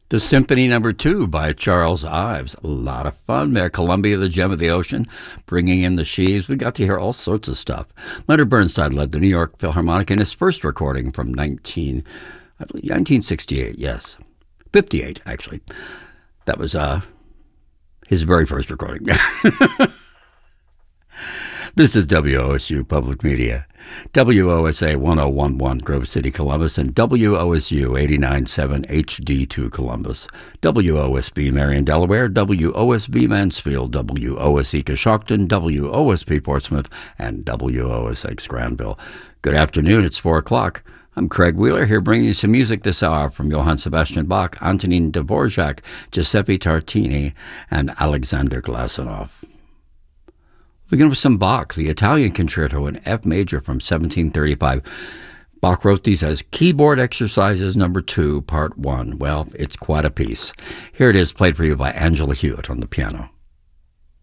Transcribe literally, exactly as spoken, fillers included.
The Symphony Number Two by Charles Ives. A lot of fun there. Columbia, the gem of the ocean, bringing in the sheaves. We got to hear all sorts of stuff. Leonard Bernstein led the New York Philharmonic in his first recording from nineteen, I believe, nineteen sixty-eight, yes. fifty-eight, actually. That was uh, his very first recording. This is W O S U Public Media, W O S A ten eleven Grove City, Columbus, and W O S U eighty-nine point seven H D two Columbus, W O S B Marion, Delaware, W O S B Mansfield, W O S E Coshocton, W O S P Portsmouth, and W O S X Granville. Good afternoon, it's four o'clock. I'm Craig Wheeler here bringing you some music this hour from Johann Sebastian Bach, Antonin Dvorak, Giuseppe Tartini, and Alexander Glasinoff. We begin with some Bach, the Italian Concerto in F major from seventeen thirty-five. Bach wrote these as Keyboard Exercises Number Two, Part One. Well, it's quite a piece. Here it is, played for you by Angela Hewitt on the piano.